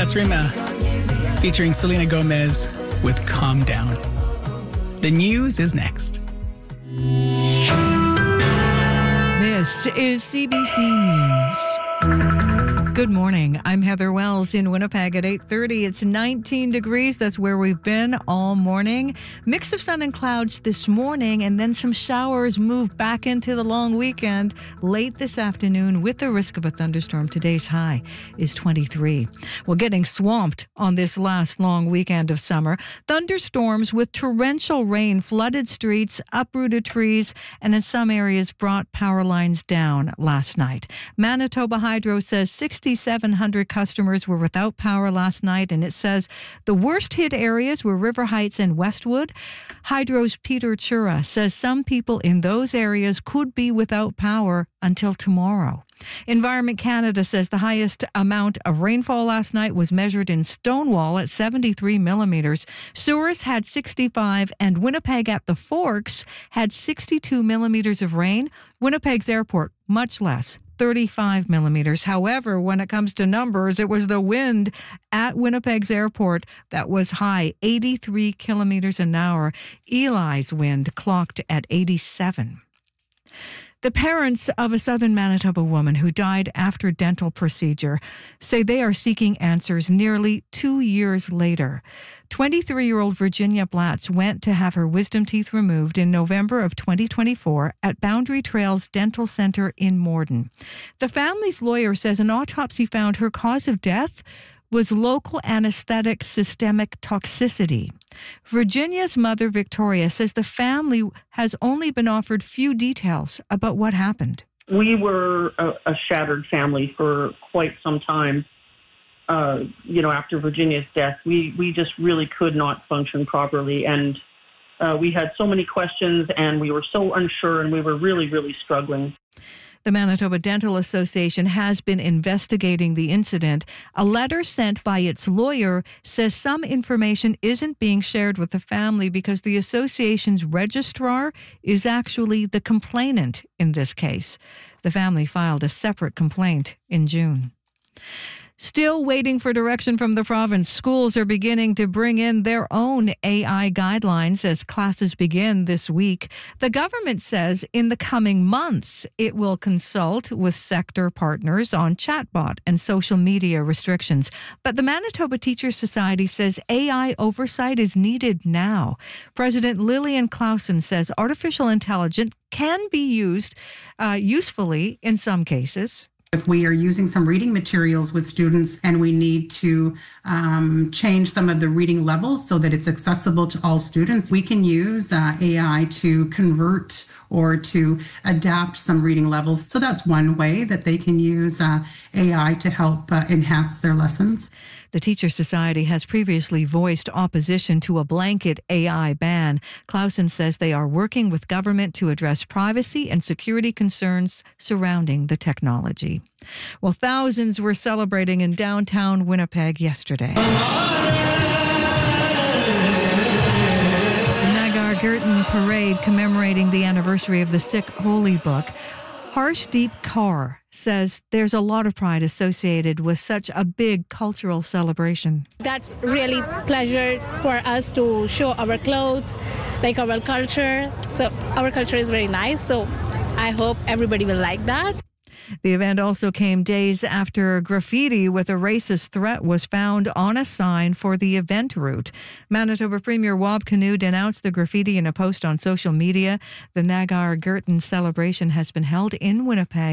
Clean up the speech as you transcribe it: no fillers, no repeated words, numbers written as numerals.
That's Rima featuring Selena Gomez with Calm Down. The news is next. This is CBC News. Good morning. I'm Heather Wells in Winnipeg at 8:30. It's 19 degrees. That's where we've been all morning. Mix of sun and clouds this morning, and then some showers move back into the long weekend late this afternoon with the risk of a thunderstorm. Today's high is 23. We're getting swamped on this last long weekend of summer. Thunderstorms with torrential rain flooded streets, uprooted trees, and in some areas brought power lines down last night. Manitoba Hydro says 6,700 customers were without power last night, and it says the worst hit areas were River Heights and Westwood. Hydro's Peter Chura says some people in those areas could be without power until tomorrow. Environment Canada says the highest amount of rainfall last night was measured in Stonewall at 73 millimeters. Souris had 65, and Winnipeg at the Forks had 62 millimeters of rain. Winnipeg's airport, much less, 35 millimeters. However, when it comes to numbers, it was the wind at Winnipeg's airport that was high, 83 kilometers an hour. Eli's wind clocked at 87. The parents of a southern Manitoba woman who died after dental procedure say they are seeking answers nearly 2 years later. 23-year-old Virginia Blatz went to have her wisdom teeth removed in November of 2024 at Boundary Trails Dental Center in Morden. The family's lawyer says an autopsy found her cause of death was local anesthetic systemic toxicity. Virginia's mother, Victoria, says the family has only been offered few details about what happened. We were a shattered family for quite some time. After Virginia's death, we just really could not function properly. And we had so many questions, and we were so unsure, and we were really, really struggling. The Manitoba Dental Association has been investigating the incident. A letter sent by its lawyer says some information isn't being shared with the family because the association's registrar is actually the complainant in this case. The family filed a separate complaint in June. Still waiting for direction from the province, schools are beginning to bring in their own AI guidelines as classes begin this week. The government says in the coming months it will consult with sector partners on chatbot and social media restrictions. But the Manitoba Teachers Society says AI oversight is needed now. President Lillian Clausen says artificial intelligence can be used usefully in some cases. If we are using some reading materials with students and we need to change some of the reading levels so that it's accessible to all students, we can use AI to convert or to adapt some reading levels. So that's one way that they can use AI to help enhance their lessons. The Teachers Society has previously voiced opposition to a blanket AI ban. Clausen says they are working with government to address privacy and security concerns surrounding the technology. Well, thousands were celebrating in downtown Winnipeg yesterday. The Nagar Girton Parade commemorating the anniversary of the Sikh Holy Book. Harshdeep Kaur says there's a lot of pride associated with such a big cultural celebration. That's really pleasure for us to show our clothes, like our culture. So our culture is very nice. So I hope everybody will like that. The event also came days after graffiti with a racist threat was found on a sign for the event route. Manitoba Premier Wab Kinew denounced the graffiti in a post on social media. The Nagar Girton celebration has been held in Winnipeg